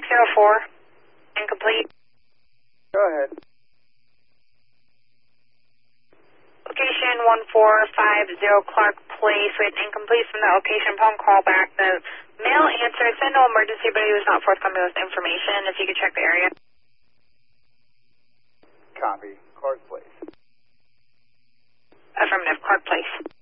604, incomplete. Go ahead. Location 1450 Clark Place. We had incomplete from that location. Upon call back, the male answered, said no emergency, but he was not forthcoming with information. If you could check the area.